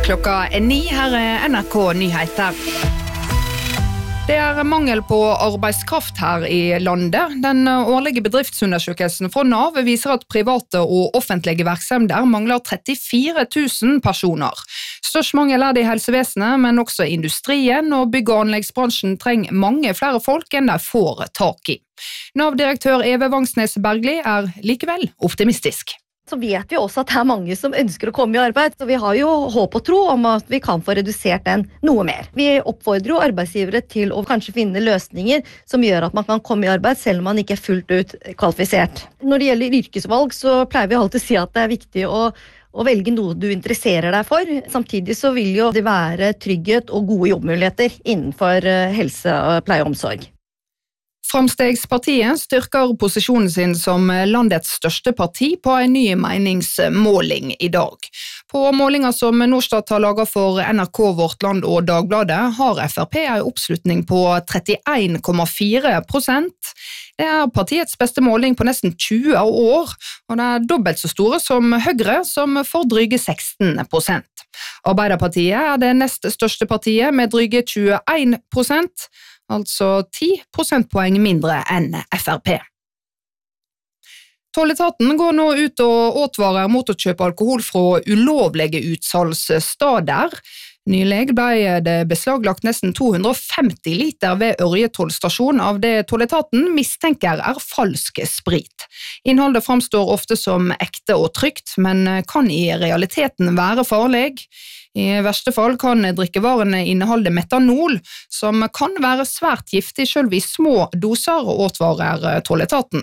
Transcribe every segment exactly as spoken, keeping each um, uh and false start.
Klokka er ni, her er N R K Nyheter. Det er mangel på arbeidskraft her i landet. Den årlige bedriftsundersøkelsen fra NAV viser at private og offentlige virksomheter mangler trettifire tusen personer. Størst mangel er det i helsevesenet, men også industrien og bygg- og anleggsbransjen trenger mange flere folk enn de får tak i. NAV-direktør Eve Vangsnes Bergli er likevel optimistisk. Så vet vi også at det er mange som ønsker å komme i arbeid, så vi har jo håp og tro om at vi kan få redusert den noe mer. Vi oppfordrer jo arbeidsgivere til å kanskje finne løsninger som gjør at man kan komme i arbeid selv om man ikke er fullt ut kvalifisert. Når det gjelder yrkesvalg så pleier vi alltid å si at det er viktig å, å velge noe du interesserer deg for. Samtidig så vil jo det være trygghet og gode jobbmuligheter innenfor helse, pleie og omsorg. Framstegspartiet styrker posisjonen sin som landets største parti på en ny meningsmåling i dag. På målinger som Norstat har laget for N R K, Vårt Land og Dagbladet har F R P en oppslutning på trettien komma fire prosent. Det er partiets beste måling på nesten tjue år, og det er dobbelt så store som Høyre, som får dryge seksten prosent. Arbeiderpartiet er det nest største partiet med dryge tjueen prosent, altså ti prosentpoeng mindre enn F R P. Tolletaten går nå ut og advarer mot å kjøpe alkohol fra ulovlige utsalgssteder. Nylig ble det beslaglagt nesten to hundre og femti liter ved Ørje tollstasjon av det tolletaten mistenker er falsk sprit. Innholdet framstår ofte som ekte og trygt, men kan i realiteten være farlig. I verste fall kan drikkevarene inneholde metanol, som kan være svært giftig selv i små doser, advarer tolletaten.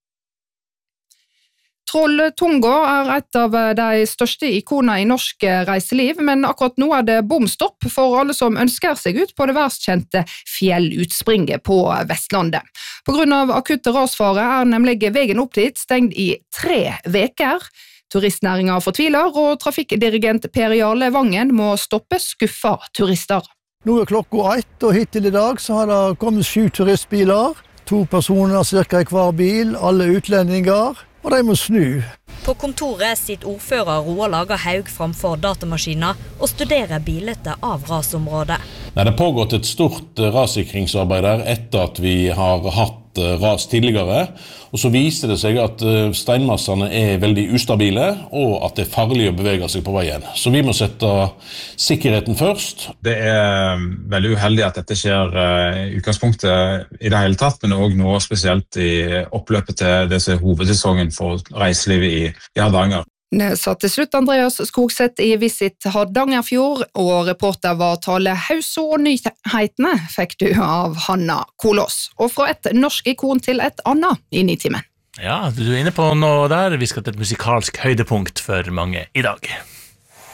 Trolltunga er et av de største ikonene i norsk reiseliv, men akkurat nå er det bomstopp for alle som ønsker seg ut på det verst kjente fjellutspringet på Vestlandet. På grunn av akutte rasfare er nemlig veien opp dit stengt i tre veker. Turistnæringen fortviler, og trafikkdirigent Per Jarle Vangen må stoppe skuffa turister. Nå er klokka ett, og hittil i dag så har det kommet sju turistbiler. To personer cirka i hver bil, alle utlendinger, og de må snu. På kontoret sitter ordfører Roar Lager Haug framfor datamaskiner og studerer bildet av rasområdet. Det har pågått et stort rassikringsarbeid der etter at vi har hatt ras tidligere, og så viser det seg at steinmassene er veldig ustabile, og at det er farlig å bevege seg på veien. Så vi må sette sikkerheten først. Det er veldig uheldig at dette skjer i utgangspunktet i det hele tatt, men også nå spesielt i oppløpet til det som er hovedsesongen for reiselivet i, i Hardanger. Det sa til slutt Andreas Skogseth i Visit Hardangerfjord, og reporter var Tale Hauso, og nyhetene fikk du av Hanna Kolås. Og fra et norsk ikon til et annet i Nitimen. Ja, du er inne på noe der. Vi skal til et musikalsk høydepunkt for mange i dag.